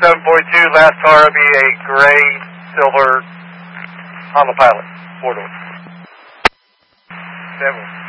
742, last car will be a gray, silver Honda Pilot, 4-door. 7.